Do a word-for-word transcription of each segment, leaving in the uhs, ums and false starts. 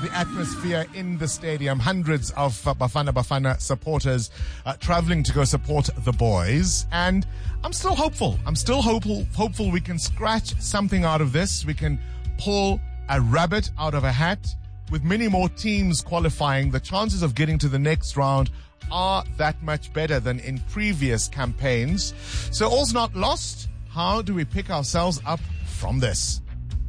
the atmosphere in the stadium. Hundreds of uh, Bafana Bafana supporters uh, traveling to go support the boys. And I'm still hopeful. I'm still hopeful, hopeful we can scratch something out of this. We can pull a rabbit out of a hat. With many more teams qualifying, the chances of getting to the next round are that much better than in previous campaigns. So all's not lost. How do we pick ourselves up from this?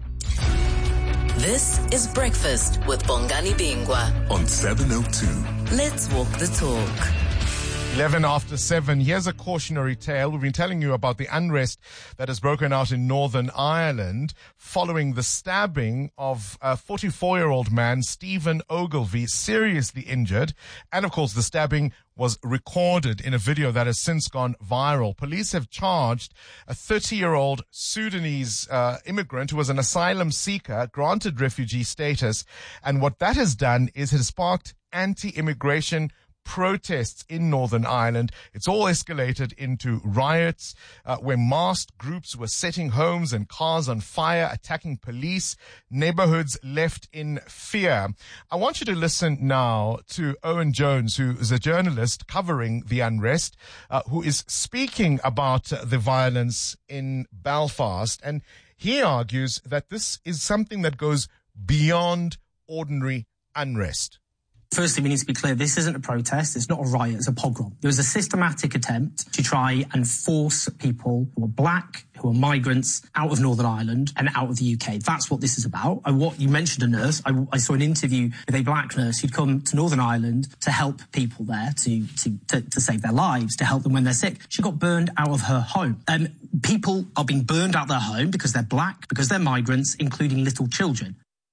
This is Breakfast with Bongani Bingwa on seven oh two. Let's walk the talk. eleven after seven. Here's a cautionary tale. We've been telling you about the unrest that has broken out in Northern Ireland following the stabbing of a forty-four-year-old man, Stephen Ogilvie, seriously injured. And of course, the stabbing was recorded in a video that has since gone viral. Police have charged a thirty-year-old Sudanese uh, immigrant who was an asylum seeker, granted refugee status. And what that has done is it has sparked anti-immigration protests in Northern Ireland. It's all escalated into riots uh, where masked groups were setting homes and cars on fire, attacking police, neighborhoods left in fear. I want you to listen now to Owen Jones, who is a journalist covering the unrest, uh, who is speaking about uh, the violence in Belfast. And he argues that this is something that goes beyond ordinary unrest. Firstly, we need to be clear, this isn't a protest, it's not a riot, it's a pogrom. There was a systematic attempt to try and force people who are black, who are migrants, out of Northern Ireland and out of the U K. That's what this is about. And what you mentioned a nurse, I, I saw an interview with a black nurse who'd come to Northern Ireland to help people there, to, to, to, to save their lives, to help them when they're sick. She got burned out of her home. Um, people are being burned out their home because they're black, because they're migrants, including little children.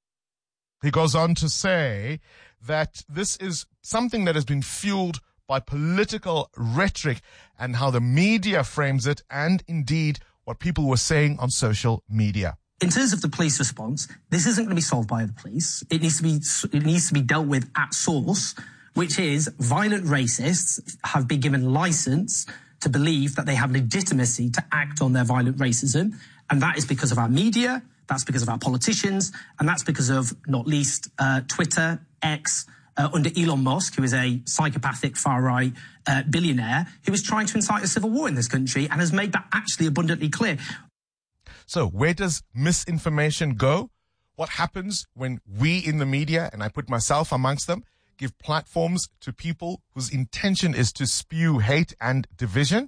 He goes on to say that this is something that has been fueled by political rhetoric and how the media frames it, and indeed what people were saying on social media. In terms of the police response, this isn't going to be solved by the police. It needs to be, it needs to be dealt with at source, which is violent racists have been given license to believe that they have legitimacy to act on their violent racism. And that is because of our media, that's because of our politicians, and that's because of, not least, uh, Twitter, X, uh, under Elon Musk, who is a psychopathic far-right uh, billionaire who is trying to incite a civil war in this country and has made that actually abundantly clear. So where does misinformation go? What happens when we in the media, and I put myself amongst them, give platforms to people whose intention is to spew hate and division?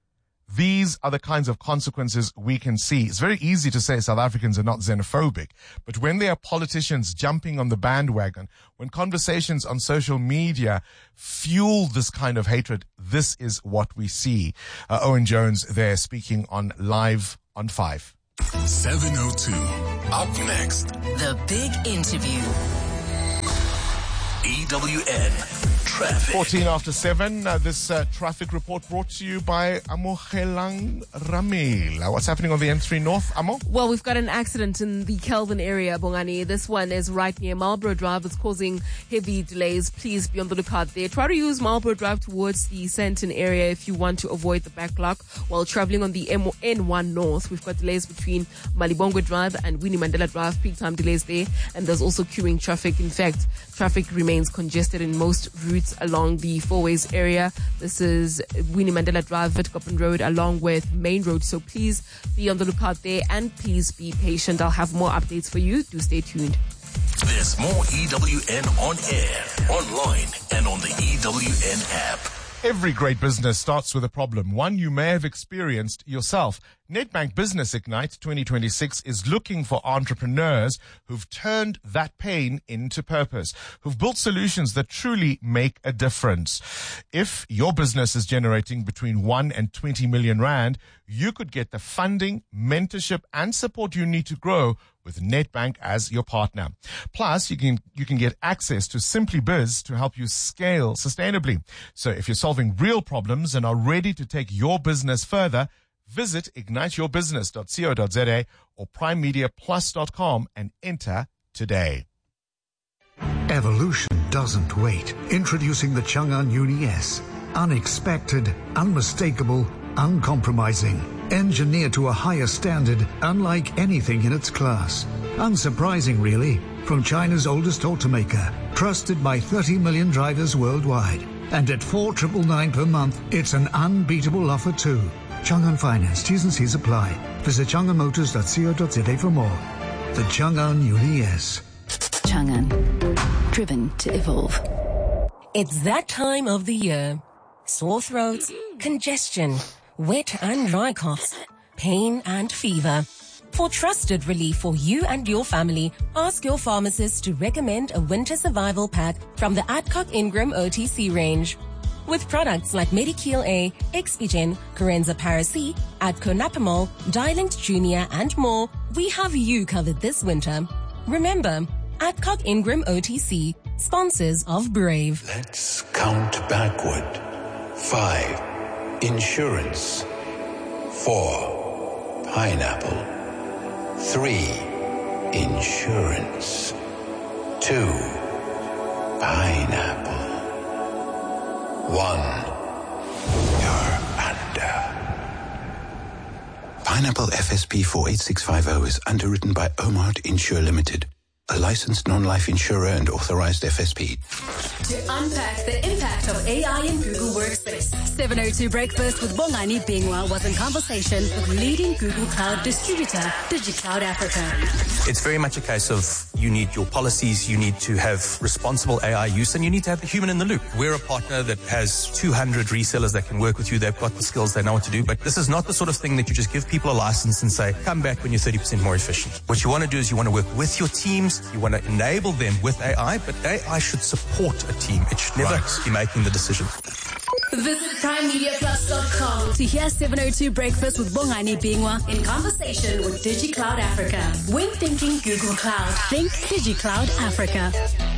These are the kinds of consequences we can see. It's very easy to say South Africans are not xenophobic, but when there are politicians jumping on the bandwagon, when conversations on social media fuel this kind of hatred, this is what we see. Uh, Owen Jones there speaking on Live on five. seven oh two. Up next, The Big Interview. E W N Traffic. fourteen after seven. Uh, this uh, traffic report brought to you by Amogelang Ramela. What's happening on the N three North, Amo? Well, we've got an accident in the Kelvin area, Bongani. This one is right near Marlborough Drive. It's causing heavy delays. Please be on the lookout there. Try to use Marlborough Drive towards the Sandton area if you want to avoid the backlog. While traveling on the N one North, we've got delays between Malibongwe Drive and Winnie Mandela Drive. Peak time delays there. And there's also queuing traffic. In fact, traffic remains congested in most routes along the Fourways area. This is Winnie Mandela Drive, Witkoppen Road, along with Main Road. So please be on the lookout there and please be patient. I'll have more updates for you. Do stay tuned. There's more E W N on air, online, and on the E W N app. Every great business starts with a problem, one you may have experienced yourself. Nedbank Business Ignite twenty twenty-six is looking for entrepreneurs who've turned that pain into purpose, who've built solutions that truly make a difference. If your business is generating between one and twenty million rand, you could get the funding, mentorship, and support you need to grow with Nedbank as your partner. Plus, you can you can get access to Simply Biz to help you scale sustainably. So if you're solving real problems and are ready to take your business further, visit ignite your business dot co dot za or prime media plus dot com and enter today. Evolution doesn't wait. Introducing the Chang'an Uni S. Unexpected, unmistakable, uncompromising. Engineered to a higher standard, unlike anything in its class. Unsurprising, really. from China's oldest automaker, trusted by thirty million drivers worldwide. And at four thousand nine hundred ninety-nine per month, it's an unbeatable offer too. Chang'an Finance, T's and C's apply. Visit chang'an motors dot co dot za for more. The Chang'an Uni S. Chang'an, driven to evolve. It's that time of the year. Sore throats, congestion, wet and dry coughs, pain and fever. For trusted relief for you and your family, ask your pharmacist to recommend a winter survival pack from the Adcock Ingram O T C range. With products like Medikeel A, Expigen, Corenza Paracy, Adco Napamol, Dialint Junior and more, we have you covered this winter. Remember, Adcock Ingram O T C, sponsors of Brave. Let's count backward. Five, insurance. Four, pineapple. Three, insurance. Two, pineapple. One, you're under. Pineapple F S P four eight six five zero is underwritten by Omart Insure Limited, a licensed non-life insurer and authorized F S P. To unpack the impact of A I in Google Workspace, seven oh two Breakfast with Bongani Bingwa was in conversation with leading Google Cloud distributor, DigiCloud Africa. It's very much a case of you need your policies, you need to have responsible A I use, and you need to have the human in the loop. We're a partner that has two hundred resellers that can work with you. They've got the skills, they know what to do, but this is not the sort of thing that you just give people a license and say, come back when you're thirty percent more efficient. What you want to do is you want to work with your teams, you want to enable them with A I, but A I should support a team. It should never right. be making the decision. Visit prime media plus dot com to hear seven oh two Breakfast with Bongani Bingwa in conversation with DigiCloud Africa. When thinking Google Cloud, think DigiCloud Africa.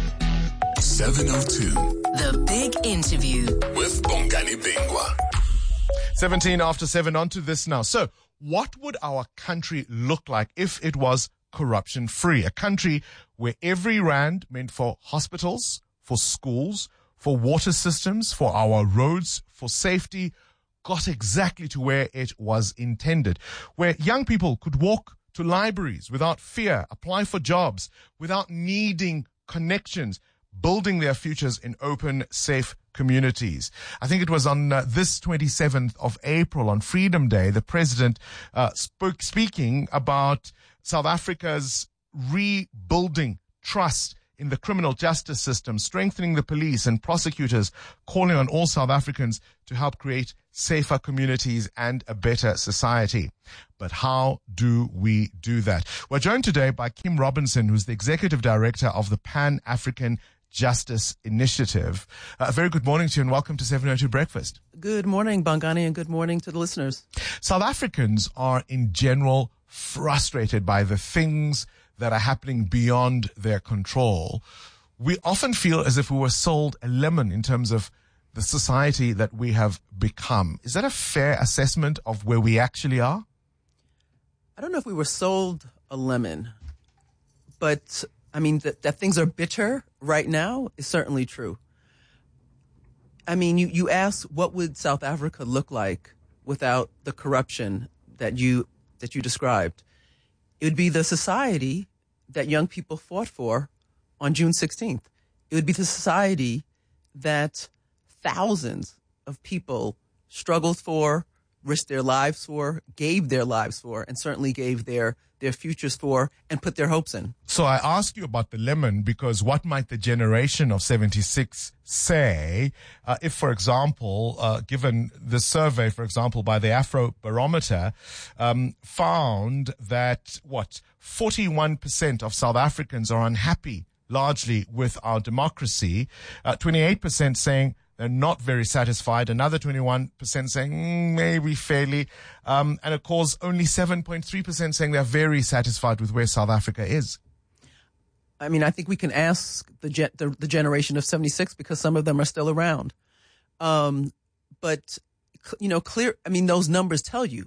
seven oh two. The Big Interview with Bongani Bingwa. seventeen after seven, on to this now. So, what would our country look like if it was corruption-free? A country where every rand meant for hospitals, for schools, for water systems, for our roads, for safety, got exactly to where it was intended. Where young people could walk to libraries without fear, apply for jobs, without needing connections, building their futures in open, safe communities. I think it was on uh, this twenty-seventh of April, on Freedom Day, the president uh, spoke speaking about South Africa's rebuilding trust in the criminal justice system, strengthening the police and prosecutors, calling on all South Africans to help create safer communities and a better society. But how do we do that? We're joined today by Kim Robinson, who's the executive director of the Pan-African Justice Initiative. Uh, a very good morning to you and welcome to seven oh two Breakfast. Good morning, Bongani, and good morning to the listeners. South Africans are in general frustrated by the things that are happening beyond their control. We often feel as if we were sold a lemon in terms of the society that we have become. Is that a fair assessment of where we actually are? I don't know if we were sold a lemon, but I mean, that, that things are bitter right now is certainly true. I mean, you, you ask, what would South Africa look like without the corruption that you that you described? It would be the society that young people fought for on June sixteenth. It would be the society that thousands of people struggled for, risked their lives for, gave their lives for, and certainly gave their, their futures for, and put their hopes in. So I ask you about the lemon because what might the generation of seventy-six say uh, if, for example, uh, given the survey, for example, by the Afrobarometer, um, found that, what, forty-one percent of South Africans are unhappy largely with our democracy, uh, twenty-eight percent saying they're not very satisfied, another twenty-one percent saying mm, maybe fairly, um, and of course only seven point three percent saying they're very satisfied with where South Africa is. I mean, I think we can ask the ge- the, the generation of seventy-six because some of them are still around. Um, but, you know, clear, I mean, those numbers tell you.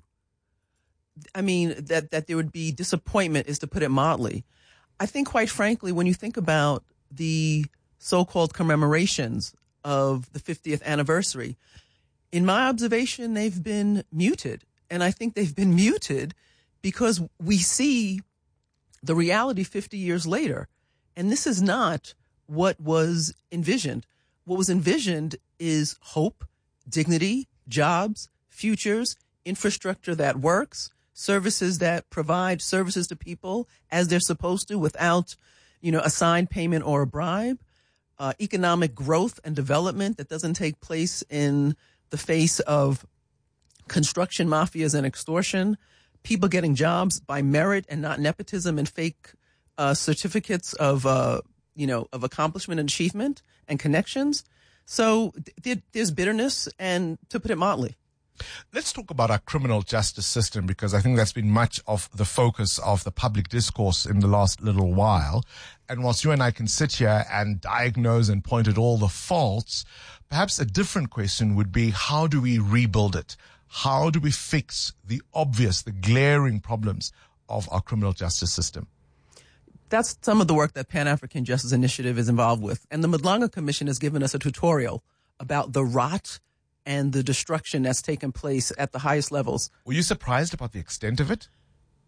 I mean, that, that there would be disappointment is to put it mildly. I think, quite frankly, when you think about the so-called commemorations of the fiftieth anniversary, in my observation, they've been muted. And I think they've been muted because we see the reality fifty years later. And this is not what was envisioned. What was envisioned is hope, dignity, jobs, futures, infrastructure that works, services that provide services to people as they're supposed to without, you know, a signed payment or a bribe, uh, economic growth and development that doesn't take place in the face of construction mafias and extortion, people getting jobs by merit and not nepotism and fake uh, certificates of, uh, you know, of accomplishment and achievement and connections. So th- there's bitterness, and to put it mildly. Let's talk about our criminal justice system, because I think that's been much of the focus of the public discourse in the last little while. And whilst you and I can sit here and diagnose and point at all the faults, perhaps a different question would be, how do we rebuild it? How do we fix the obvious, the glaring problems of our criminal justice system? That's some of the work that Pan-African Justice Initiative is involved with. And the Madlanga Commission has given us a tutorial about the rot and the destruction that's taken place at the highest levels. Were you surprised about the extent of it?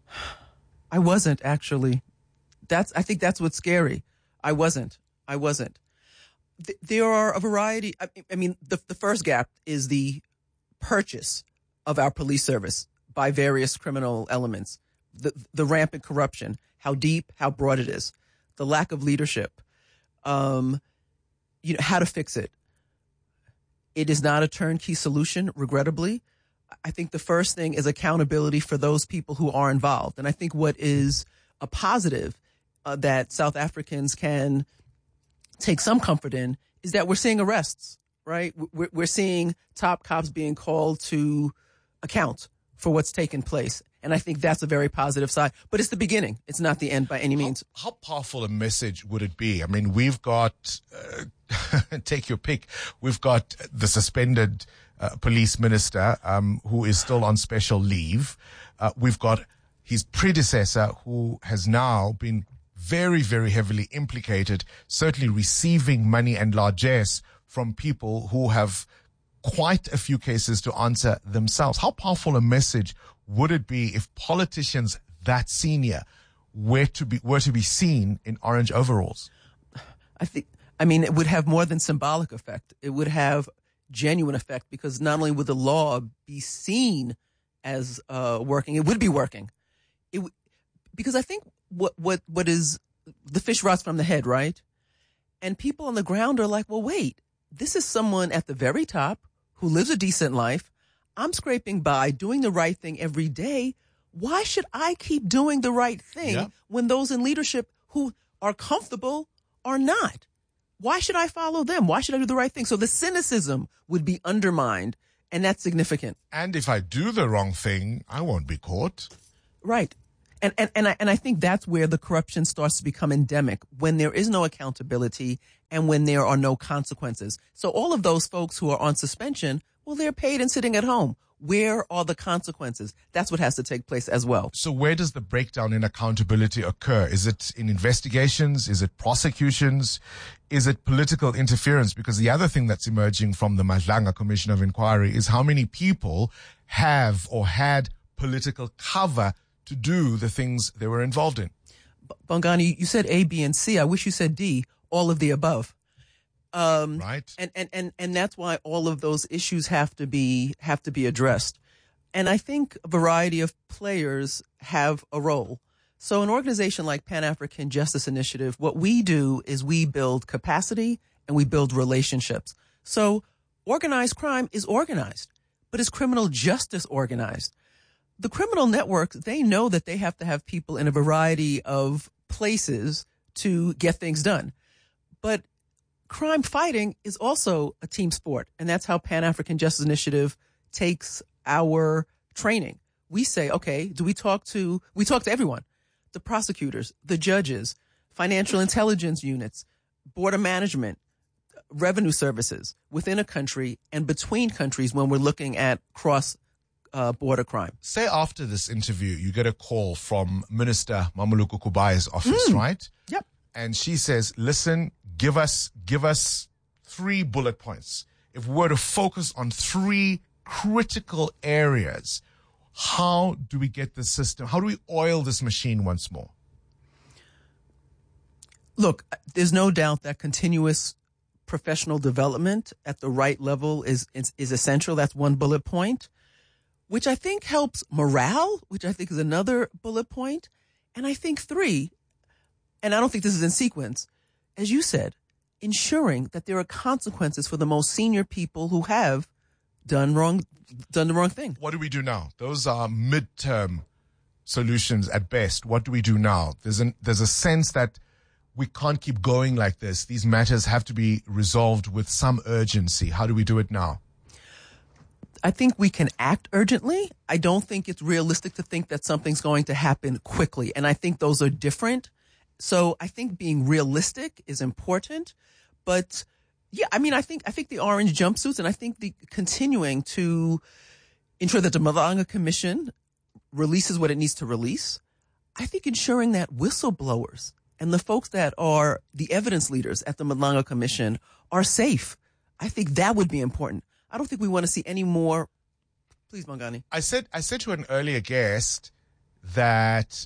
I wasn't, actually. That's, I think that's what's scary. I wasn't. I wasn't. Th- there are a variety. I, I mean, the, the first gap is the purchase of our police service by various criminal elements. The, the rampant corruption, how deep, how broad it is, the lack of leadership, um, you know, how to fix it. It is not a turnkey solution, regrettably. I think the first thing is accountability for those people who are involved. And I think what is a positive uh, that South Africans can take some comfort in is that we're seeing arrests, right? We're, we're seeing top cops being called to account for what's taken place. And I think that's a very positive side. But it's the beginning. It's not the end by any means. How, how powerful a message would it be? I mean, we've got, uh, take your pick, we've got the suspended uh, police minister um, who is still on special leave. Uh, we've got his predecessor who has now been very, very heavily implicated, certainly receiving money and largesse from people who have quite a few cases to answer themselves. How powerful a message would it be if politicians that senior were to be were to be seen in orange overalls? I think, I mean, it would have more than symbolic effect. It would have genuine effect, because not only would the law be seen as uh, working, it would be working. It w- because I think what what what is the fish rots from the head, right? And people on the ground are like, well, wait, this is someone at the very top who lives a decent life. I'm scraping by, doing the right thing every day. Why should I keep doing the right thing yeah. when those in leadership who are comfortable are not? Why should I follow them? Why should I do the right thing? So the cynicism would be undermined, and that's significant. And if I do the wrong thing, I won't be caught. Right. And, and, and, I, and I think that's where the corruption starts to become endemic, when there is no accountability and when there are no consequences. So all of those folks who are on suspension, well, they're paid and sitting at home. Where are the consequences? That's what has to take place as well. So where does the breakdown in accountability occur? Is it in investigations? Is it prosecutions? Is it political interference? Because the other thing that's emerging from the Madlanga Commission of Inquiry is how many people have or had political cover to do the things they were involved in. Bongani, you said A, B, and C. I wish you said D, all of the above. Um, right. And, and, and, and that's why all of those issues have to be, have to be addressed. And I think a variety of players have a role. So an organization like Pan-African Justice Initiative, what we do is we build capacity and we build relationships. So organized crime is organized, but is criminal justice organized? The criminal networks, they know that they have to have people in a variety of places to get things done. But crime fighting is also a team sport, and that's how Pan-African Justice Initiative takes our training. We say, okay, do we talk to, we talk to everyone, the prosecutors, the judges, financial intelligence units, border management, revenue services within a country and between countries when we're looking at cross Uh, border crime. Say after this interview, you get a call from Minister Mamuluku Kubayi's office, mm. right? Yep. And she says, listen, give us, give us three bullet points. If we were to focus on three critical areas, how do we get the system? How do we oil this machine once more? Look, there's no doubt that continuous professional development at the right level is, is, is essential. That's one bullet point, which I think helps morale, which I think is another bullet point. And I think three, and I don't think this is in sequence, as you said, ensuring that there are consequences for the most senior people who have done wrong, done the wrong thing. What do we do now? Those are midterm solutions at best. What do we do now? There's an, there's a sense that we can't keep going like this. These matters have to be resolved with some urgency. How do we do it now? I think we can act urgently. I don't think it's realistic to think that something's going to happen quickly. And I think those are different. So I think being realistic is important. But yeah, I mean, I think, I think the orange jumpsuits and I think the continuing to ensure that the Malanga Commission releases what it needs to release. I think ensuring that whistleblowers and the folks that are the evidence leaders at the Malanga Commission are safe. I think that would be important. I don't think we want to see any more. Please, Mangani. I said, I said to an earlier guest that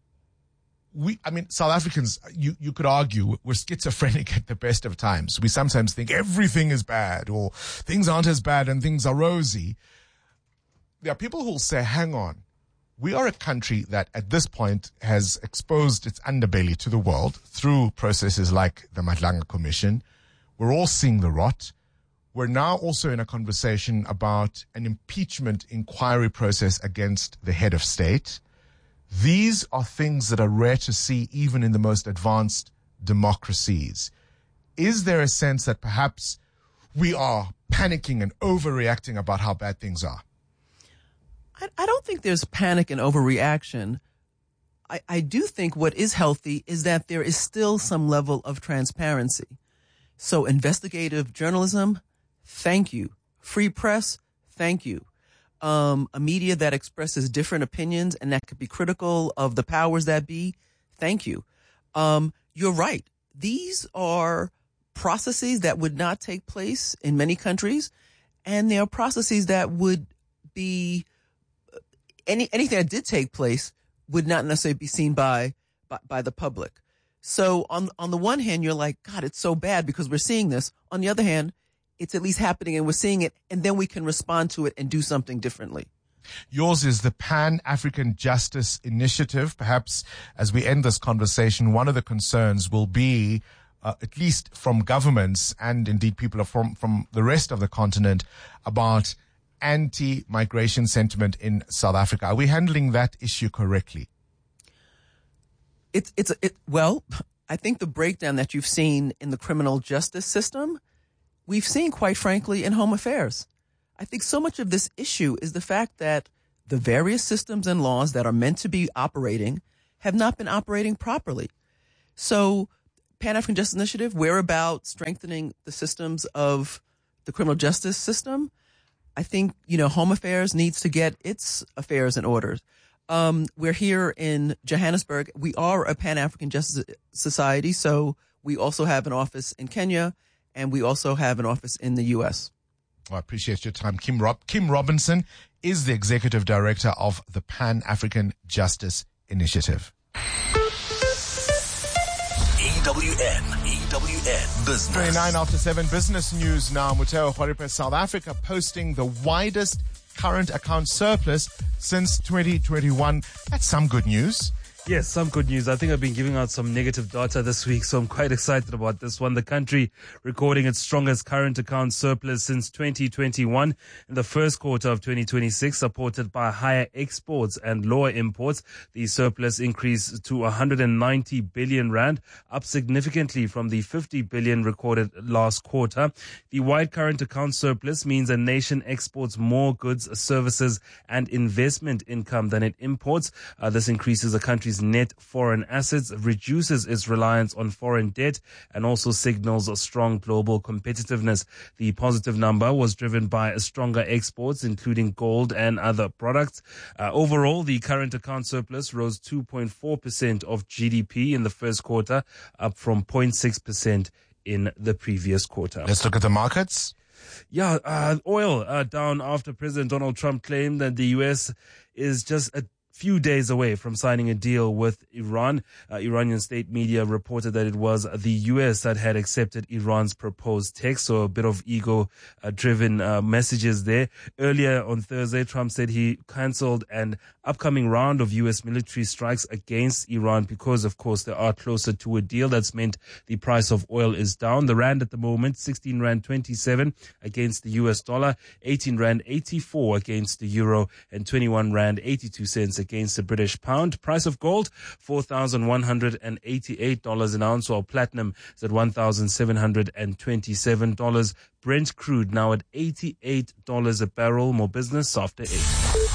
we, I mean, South Africans, you, you could argue we're schizophrenic at the best of times. We sometimes think everything is bad or things aren't as bad and things are rosy. There are people who will say, hang on. We are a country that at this point has exposed its underbelly to the world through processes like the Malanga Commission. We're all seeing the rot. We're now also in a conversation about an impeachment inquiry process against the head of state. These are things that are rare to see even in the most advanced democracies. Is there a sense that perhaps we are panicking and overreacting about how bad things are? I, I don't think there's panic and overreaction. I, I do think what is healthy is that there is still some level of transparency. So investigative journalism, thank you. Free press, thank you. Um, a media that expresses different opinions and that could be critical of the powers that be, thank you. Um, you're right. These are processes that would not take place in many countries, and they are processes that would be Any anything that did take place would not necessarily be seen by, by by the public. So on on the one hand, you're like, God, it's so bad because we're seeing this. On the other hand, it's at least happening and we're seeing it, and then we can respond to it and do something differently. Yours is the Pan-African Justice Initiative. Perhaps as we end this conversation, one of the concerns will be, uh, at least from governments and indeed people from from the rest of the continent, about anti-migration sentiment in South Africa. Are we handling that issue correctly? It's, it's, it, well, I think the breakdown that you've seen in the criminal justice system, we've seen, quite frankly, in home affairs. I think so much of this issue is the fact that the various systems and laws that are meant to be operating have not been operating properly. So Pan-African Justice Initiative, we're about strengthening the systems of the criminal justice system. I think, you know, Home Affairs needs to get its affairs in order. Um, we're here in Johannesburg. We are a Pan-African Justice Society, so we also have an office in Kenya, and we also have an office in the U S. Well, I appreciate your time. Kim Rob- Kim Robinson is the Executive Director of the Pan-African Justice Initiative. E W N, E W N Business. twenty-nine after seven, business news now. Muteo Khwaripe, South Africa posting the widest current account surplus since twenty twenty-one. That's some good news. Yes, some good news. I think I've been giving out some negative data this week, so I'm quite excited about this one. The country recording its strongest current account surplus since twenty twenty-one in the first quarter of twenty twenty-six, supported by higher exports and lower imports. The surplus increased to one hundred ninety billion rand, up significantly from the fifty billion recorded last quarter. The wide current account surplus means a nation exports more goods, services, and investment income than it imports. Uh, this increases the country's net foreign assets, reduces its reliance on foreign debt, and also signals a strong global competitiveness. The positive number was driven by stronger exports, including gold and other products. Uh, overall, the current account surplus rose two point four percent of G D P in the first quarter, up from zero point six percent in the previous quarter. Let's look at the markets. Yeah, uh, oil uh, down after President Donald Trump claimed that the U S is just a few days away from signing a deal with Iran. Uh, Iranian state media reported that it was the U S that had accepted Iran's proposed text, so a bit of ego-driven uh, uh, messages there. Earlier on Thursday, Trump said he cancelled an upcoming round of U S military strikes against Iran because, of course, they are closer to a deal. That's meant the price of oil is down. The rand at the moment, sixteen rand twenty-seven against the U S dollar, eighteen rand eighty-four against the euro, and twenty-one rand eighty-two cents against the British pound. Price of gold, four thousand one hundred eighty-eight dollars an ounce, while platinum is at one thousand seven hundred twenty-seven dollars. Brent crude now at eighty-eight dollars a barrel. More business after eight.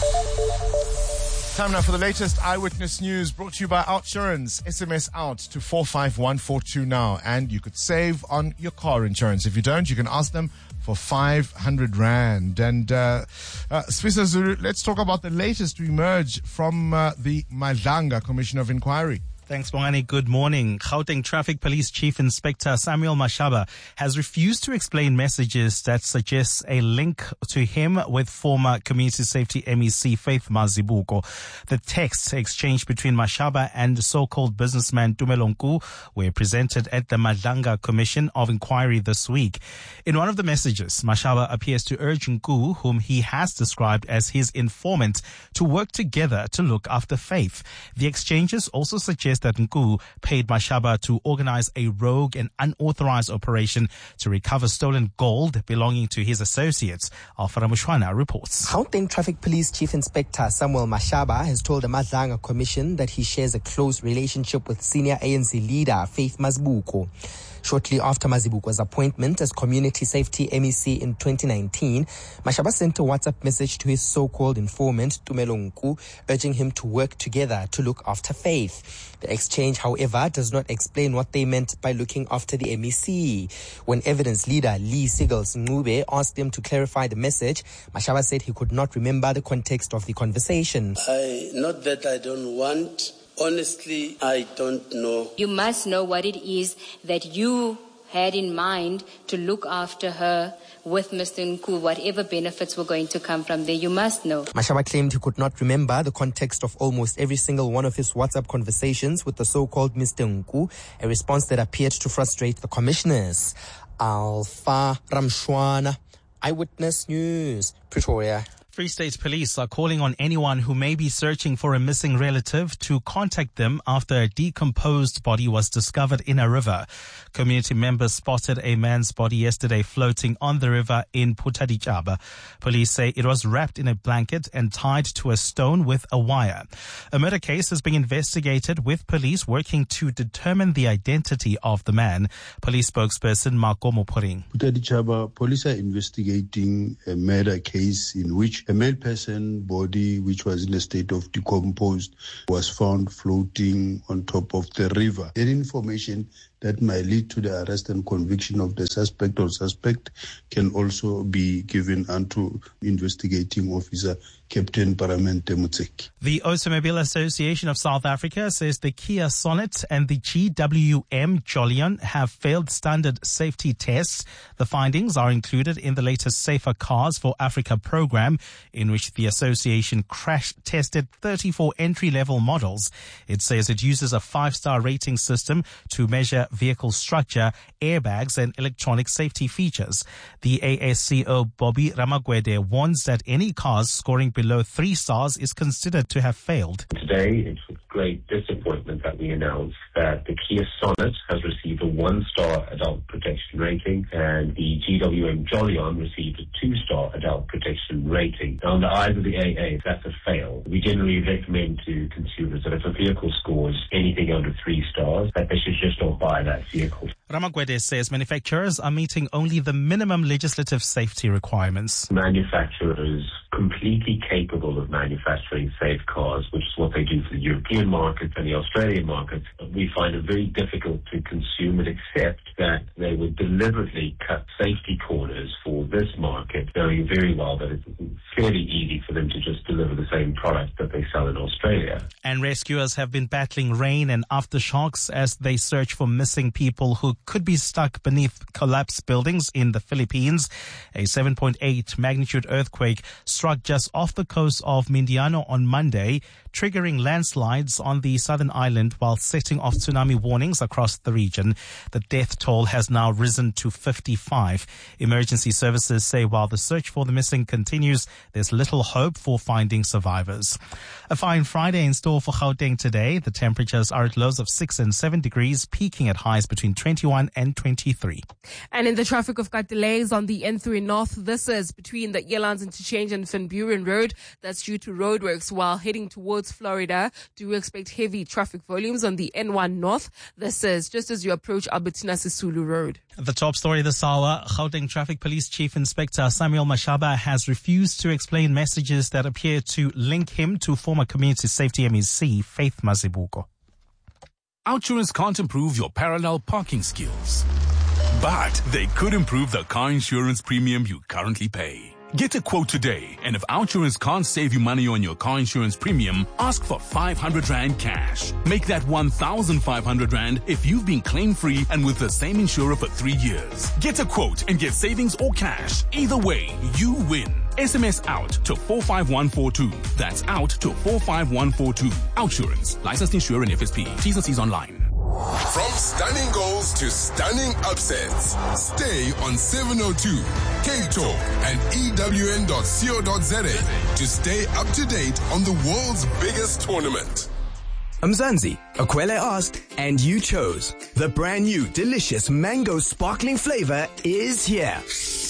Time now for the latest Eyewitness News, brought to you by Outsurance. S M S out to four five one four two now, and you could save on your car insurance. If you don't, you can ask them for five hundred rand. And uh, uh, Sfisa Zulu, let's talk about the latest to emerge from uh, the Madlanga Commission of Inquiry. Thanks, Bongani. Good morning. Gauteng Traffic Police Chief Inspector Samuel Mashaba has refused to explain messages that suggest a link to him with former Community Safety M E C Faith Mazibuko. The texts exchanged between Mashaba and so-called businessman Tumelo Nku were presented at the Madlanga Commission of Inquiry this week. In one of the messages, Mashaba appears to urge Nku, whom he has described as his informant, to work together to look after Faith. The exchanges also suggest that Nku paid Mashaba to organize a rogue and unauthorized operation to recover stolen gold belonging to his associates. Alfara Mushwana reports. Gauteng Traffic Police Chief Inspector Samuel Mashaba has told the Madlanga Commission that he shares a close relationship with senior A N C leader Faith Mazibuko. Shortly after Mazibuko's appointment as Community Safety M E C in twenty nineteen, Mashaba sent a WhatsApp message to his so-called informant, Tumelo Nku, urging him to work together to look after Faith. The exchange, however, does not explain what they meant by looking after the M E C. When evidence leader Lee Sigels Ngube asked him to clarify the message, Mashaba said he could not remember the context of the conversation. I, not that I don't want... Honestly, I don't know. You must know what it is that you had in mind to look after her with Mister Nku, whatever benefits were going to come from there. You must know. Mashaba claimed he could not remember the context of almost every single one of his WhatsApp conversations with the so-called Mister Nku, a response that appeared to frustrate the commissioners. Alpha Ramshwana, Eyewitness News, Pretoria. Free State Police are calling on anyone who may be searching for a missing relative to contact them after a decomposed body was discovered in a river. Community members spotted a man's body yesterday floating on the river in Putadichaba. Police say it was wrapped in a blanket and tied to a stone with a wire. A murder case is being investigated, with police working to determine the identity of the man. Police spokesperson Makomo Puring. Putadichaba police are investigating a murder case in which a male person body, which was in a state of decomposed, was found floating on top of the river. Any information that might lead to the arrest and conviction of the suspect or suspect can also be given unto investigating officer Captain Paramente Mutseki. The Automobile Association of South Africa says the Kia Sonet and the G W M Jolion have failed standard safety tests. The findings are included in the latest Safer Cars for Africa program, in which the association crash tested thirty-four entry-level models. It says it uses a five-star rating system to measure vehicle structure, airbags, and electronic safety features. The A S C O Bobby Ramagwede warns that any cars scoring below three stars is considered to have failed. Today, it's with great disappointment that we announce that the Kia Sonet has received a one-star adult protection rating, and the G W M Jolion received a two-star adult protection rating. Now, in the eyes of the A A, that's a fail. We generally recommend to consumers that if a vehicle scores anything under three stars, that they should just not buy that vehicle. Ramagwede says manufacturers are meeting only the minimum legislative safety requirements. Manufacturers completely capable of manufacturing safe cars, which is what they do for the European market and the Australian market. We find it very difficult to consume and accept that they would deliberately cut safety corners for this market, knowing very well that it's fairly easy for them to just deliver the same product that they sell in Australia. And rescuers have been battling rain and aftershocks as they search for missing people who could be stuck beneath collapsed buildings in the Philippines. A seven point eight magnitude earthquake struck just off the coast of Mindanao on Monday, triggering landslides on the southern island while setting off tsunami warnings across the region. The death toll has now risen to fifty-five. Emergency services say while the search for the missing continues, there's little hope for finding survivors. A fine Friday in store for Gauteng today. The temperatures are at lows of six and seven degrees, peaking at highs between twenty-one and twenty-three. And in the traffic, we've got delays on the N three North. This is between the Elands Interchange and Van Buren Road. That's due to roadworks. While heading towards Florida, do we expect heavy traffic volumes on the N one North? This is just as you approach Albertina Sisulu Road. The top story this hour, Gauteng Traffic Police Chief Inspector Samuel Mashaba has refused to explain messages that appear to link him to former Community Safety M E C Faith Mazibuko. Outsurance can't improve your parallel parking skills, but they could improve the car insurance premium you currently pay. Get a quote today, and if Outsurance can't save you money on your car insurance premium, ask for five hundred rand cash. Make that one thousand five hundred rand if you've been claim-free and with the same insurer for three years. Get a quote and get savings or cash. Either way, you win. S M S out to four five one four two. That's out to four five one four two. Outsurance. Licensed insurer and F S P. T's and C's online. From stunning goals to stunning upsets, stay on seven oh two, K Talk and E W N dot co dot za to stay up to date on the world's biggest tournament. Mzansi, Akwele asked, and you chose. The brand new delicious mango sparkling flavor is here.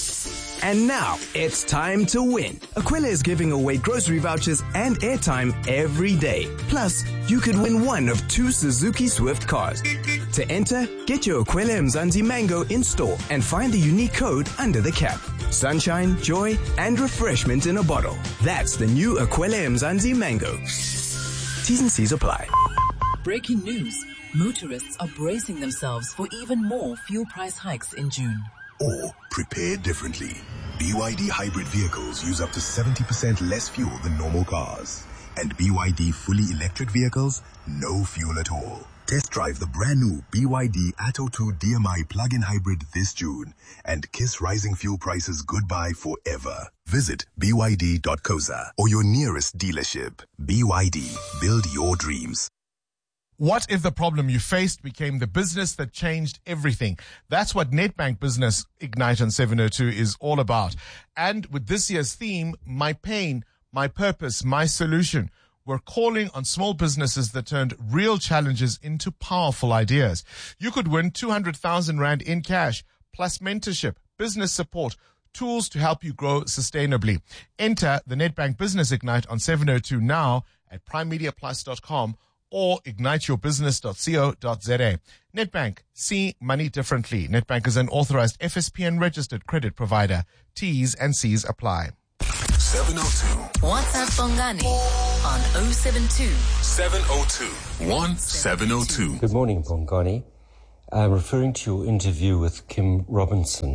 And now, it's time to win. Aquila is giving away grocery vouchers and airtime every day. Plus, you could win one of two Suzuki Swift cars. To enter, get your Aquila Mzansi Mango in store and find the unique code under the cap. Sunshine, joy, and refreshment in a bottle. That's the new Aquila Mzansi Mango. T's and C's apply. Breaking news. Motorists are bracing themselves for even more fuel price hikes in June. Or prepare differently. B Y D hybrid vehicles use up to seventy percent less fuel than normal cars. And B Y D fully electric vehicles, no fuel at all. Test drive the brand new B Y D Atto two D M I plug-in hybrid this June and kiss rising fuel prices goodbye forever. Visit B Y D dot co dot za or your nearest dealership. B Y D, build your dreams. What if the problem you faced became the business that changed everything? That's what Nedbank Business Ignite on seven oh two is all about. And with this year's theme, My Pain, My Purpose, My Solution, we're calling on small businesses that turned real challenges into powerful ideas. You could win two hundred thousand rand in cash, plus mentorship, business support, tools to help you grow sustainably. Enter the Nedbank Business Ignite on seven oh two now at prime media plus dot com or ignite your business dot co dot za. Nedbank, see money differently. Nedbank is an authorized F S P N registered credit provider. T's and C's apply. seven oh two. WhatsApp Bongani on oh seven two. seven oh two. one seven oh two. Good morning, Bongani. I'm referring to your interview with Kim Robinson.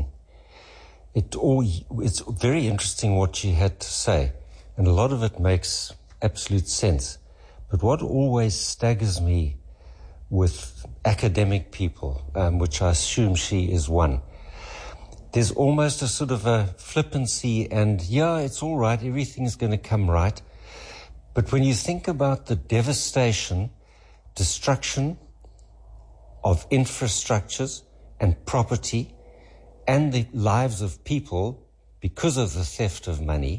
It all, it's very interesting what she had to say, and a lot of it makes absolute sense. But what always staggers me with academic people, um, which I assume she is one, there's almost a sort of a flippancy and, yeah, it's all right, everything's going to come right. But when you think about the devastation, destruction of infrastructures and property and the lives of people because of the theft of money,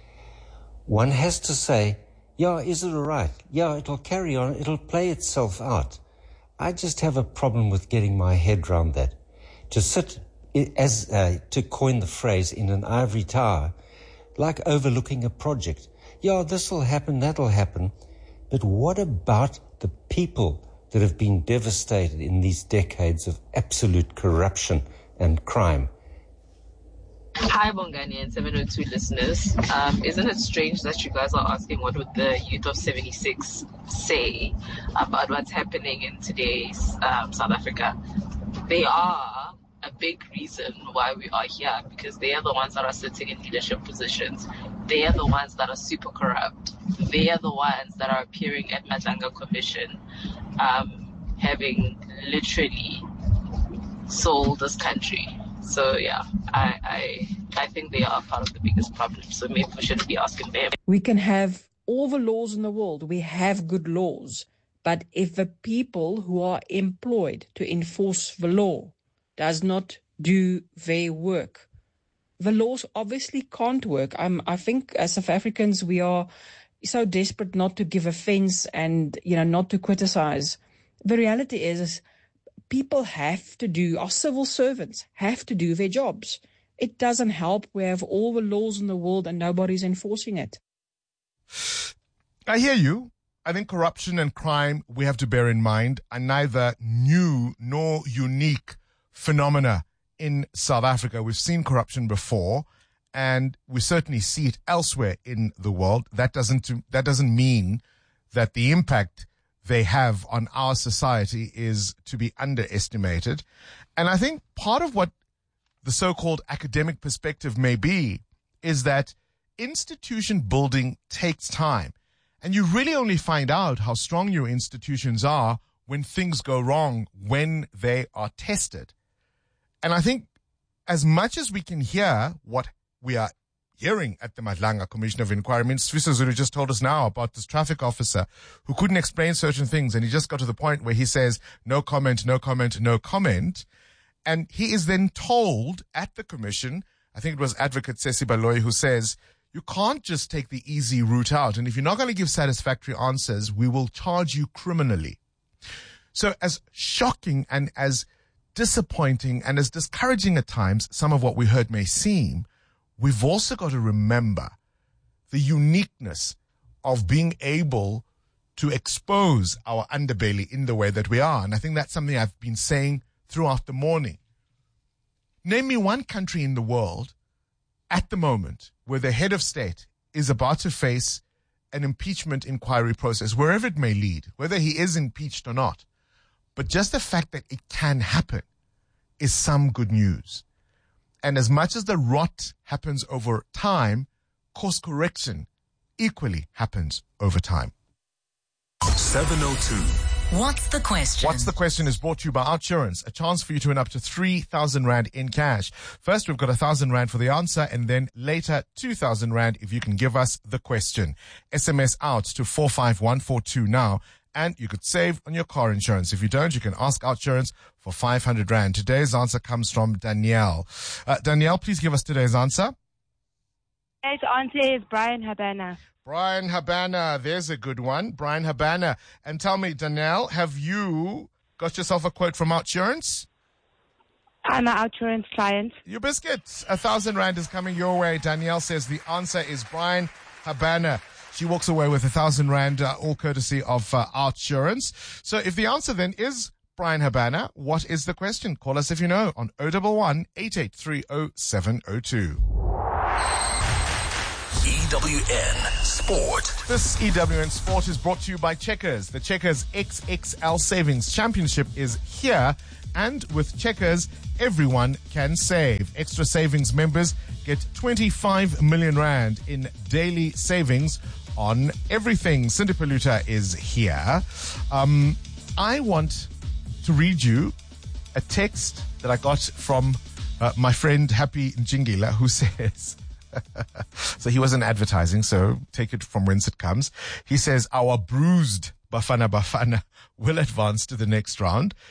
one has to say, yeah, is it all right? Yeah, it'll carry on. It'll play itself out. I just have a problem with getting my head around that. To sit, as uh, to coin the phrase, in an ivory tower, like overlooking a project. Yeah, this will happen, that'll happen. But what about the people that have been devastated in these decades of absolute corruption and crime? Hi, Bongani and seven oh two listeners. Um, isn't it strange that you guys are asking what would the youth of seventy-six say about what's happening in today's um, South Africa? They are a big reason why we are here, because they are the ones that are sitting in leadership positions. They are the ones that are super corrupt. They are the ones that are appearing at Madlanga Commission, um, having literally sold this country. So yeah, I, I I think they are part of the biggest problem. So maybe we shouldn't be asking them. We can have all the laws in the world, we have good laws. But if the people who are employed to enforce the law does not do their work, the laws obviously can't work. Um, I think as South Africans, we are so desperate not to give offense and, you know, not to criticize. The reality is, is people have to do, our civil servants have to do their jobs. It doesn't help we have all the laws in the world and nobody's enforcing it. I hear you. I think corruption and crime, we have to bear in mind, are neither new nor unique phenomena in South Africa. We've seen corruption before, and we certainly see it elsewhere in the world. That doesn't, that doesn't mean that the impact they have on our society is to be underestimated. And I think part of what the so-called academic perspective may be is that institution building takes time. And you really only find out how strong your institutions are when things go wrong, when they are tested. And I think as much as we can hear what we are hearing at the Madlanga Commission of Inquiry, I mean, Swiso Zulu just told us now about this traffic officer who couldn't explain certain things, and he just got to the point where he says, no comment, no comment, no comment. And he is then told at the commission, I think it was Advocate Sesi Baloyi who says, you can't just take the easy route out. And if you're not going to give satisfactory answers, we will charge you criminally. So as shocking and as disappointing and as discouraging at times some of what we heard may seem, we've also got to remember the uniqueness of being able to expose our underbelly in the way that we are. And I think that's something I've been saying throughout the morning. Name me one country in the world at the moment where the head of state is about to face an impeachment inquiry process, wherever it may lead, whether he is impeached or not. But just the fact that it can happen is some good news. And as much as the rot happens over time, course correction equally happens over time. seven oh two. What's the question? What's the question is brought to you by Outsurance, a chance for you to win up to three thousand rand in cash. First, we've got one thousand rand for the answer, and then later two thousand rand if you can give us the question. S M S out to four five one four two now, and you could save on your car insurance. If you don't, you can ask Outsurance for five hundred rand. Today's answer comes from Danielle. Uh, Danielle, please give us today's answer. Today's answer is Brian Habana. Brian Habana, there's a good one. Brian Habana. And tell me, Danielle, have you got yourself a quote from Outsurance? I'm an Outsurance client. You biscuit. A thousand rand is coming your way. Danielle says the answer is Brian Habana. She walks away with a thousand rand, uh, all courtesy of uh, Outsurance. So if the answer then is Brian Habana, what is the question? Call us if you know on oh one one, eight eight three oh, seven oh two. E W N Sport. This E W N Sport is brought to you by Checkers. The Checkers X X L Savings Championship is here, and with Checkers, everyone can save. Extra Savings members get twenty-five million rand in daily savings on everything. Cindy Paluta is here. Um, I want to read you a text that I got from uh, my friend Happy Njingila, who says... So he wasn't advertising, so take it from whence it comes. He says, our bruised Bafana Bafana will advance to the next round.